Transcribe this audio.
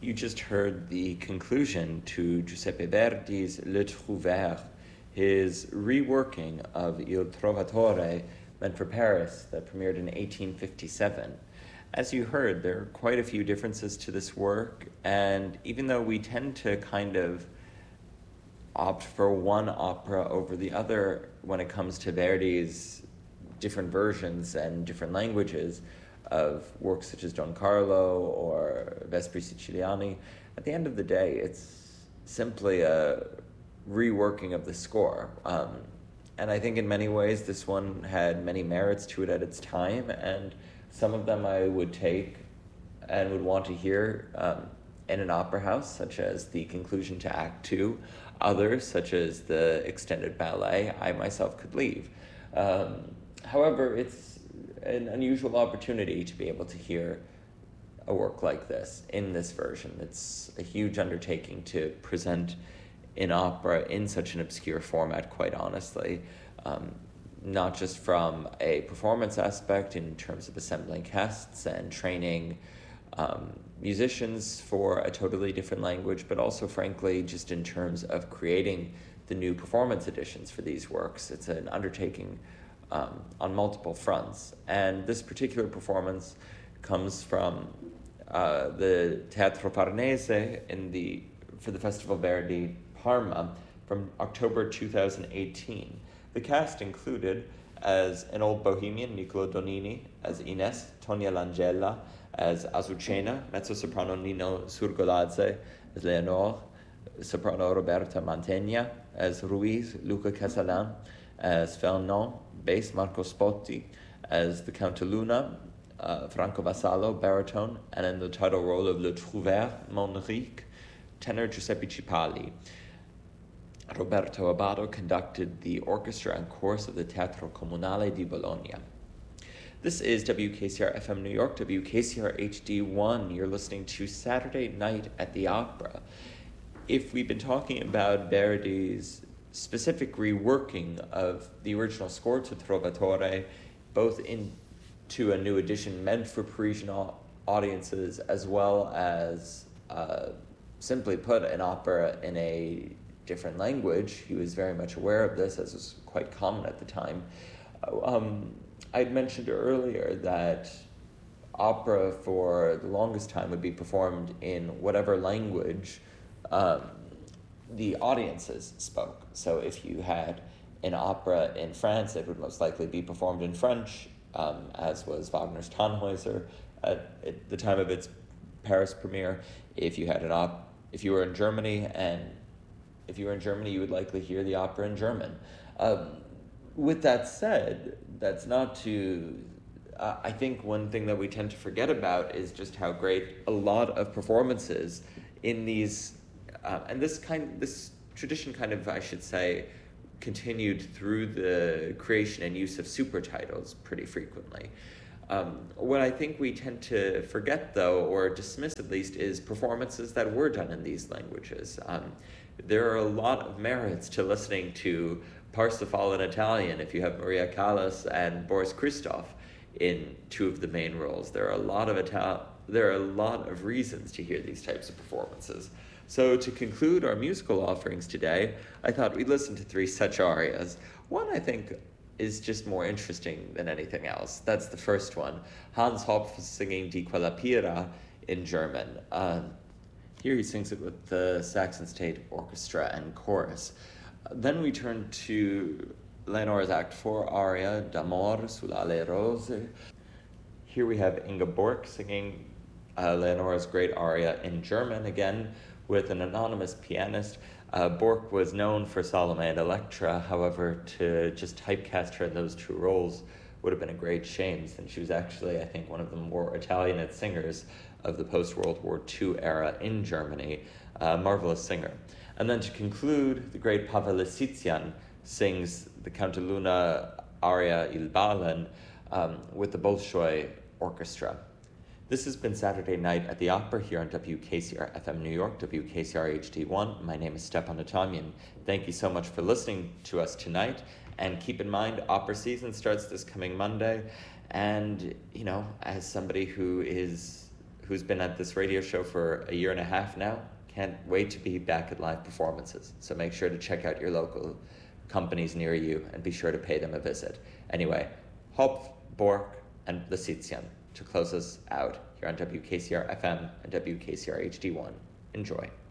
You just heard the conclusion to Giuseppe Verdi's Le Trouvère, his reworking of Il Trovatore, meant for Paris, that premiered in 1857. As you heard, there are quite a few differences to this work, and even though we tend to kind of opt for one opera over the other when it comes to Verdi's different versions and different languages of works such as Don Carlo or Vespri Siciliani, at the end of the day, it's simply a reworking of the score. And I think in many ways this one had many merits to it at its time, and some of them I would take and would want to hear in an opera house, such as the conclusion to Act Two. Others, such as the extended ballet, I myself could leave. However, it's an unusual opportunity to be able to hear a work like this in this version. It's a huge undertaking to present an opera in such an obscure format, quite honestly, not just from a performance aspect in terms of assembling casts and training musicians for a totally different language, but also, frankly, just in terms of creating the new performance editions for these works. It's an undertaking on multiple fronts. And this particular performance comes from the Teatro Farnese for the Festival Verdi Parma from October 2018. The cast included, as an old bohemian, Niccolo Donini, as Ines, Tonia Langella, as Azucena, mezzo-soprano Nino Surgoladze, as Leonore, soprano Roberta Mantegna, as Ruiz, Luca Casalan, as Fernand, bass Marco Spotti, as the Count de Luna, Franco Vassallo, baritone, and in the title role of Le Trouvère, Monrique, tenor Giuseppe Cipalli. Roberto Abbado conducted the orchestra and chorus of the Teatro Comunale di Bologna. This is WKCR FM New York, WKCR HD1. You're listening to Saturday Night at the Opera. If we've been talking about Verdi's specific reworking of the original score to Trovatore, both into a new edition meant for Parisian audiences, as well as simply put, an opera in a different language. He was very much aware of this, as was quite common at the time. I'd mentioned earlier that opera for the longest time would be performed in whatever language the audiences spoke. So if you had an opera in France, it would most likely be performed in French, as was Wagner's Tannhäuser at the time of its Paris premiere. If you had if you were in Germany, you would likely hear the opera in German. With that said, that's not to... I think one thing that we tend to forget about is just how great a lot of performances in these... and this tradition kind of, I should say, continued through the creation and use of super titles pretty frequently. What I think we tend to forget, though, or dismiss at least, is performances that were done in these languages. There are a lot of merits to listening to Parsifal in Italian if you have Maria Callas and Boris Christoph in two of the main roles. There are a lot of reasons to hear these types of performances. So to conclude our musical offerings today, I thought we'd listen to three such arias. One, I think, is just more interesting than anything else. That's the first one. Hans Hopf singing Die Quella Pira in German. Here he sings it with the Saxon State Orchestra and chorus. Then we turn to Leonore's Act 4 aria, D'amor sulle rose. Here we have Inga Borg singing Leonore's great aria in German, again with an anonymous pianist. Borg was known for Salome and Electra. However, to just typecast her in those two roles would have been a great shame, since she was actually, I think, one of the more Italianate singers of the post-World War II era in Germany. Marvelous singer. And then to conclude, the great Pavel Lisitsian sings the Count de Luna aria Il Balen with the Bolshoi Orchestra. This has been Saturday Night at the Opera here on WKCR FM New York, WKCR HD1. My name is Stepan Atamian. Thank you so much for listening to us tonight. And keep in mind, opera season starts this coming Monday. And, as somebody who is who's been at this radio show for a year and a half now. Can't wait to be back at live performances. So make sure to check out your local companies near you and be sure to pay them a visit. Anyway, Hopf, Bork, and Lasitian to close us out here on WKCR FM and WKCR HD1. Enjoy.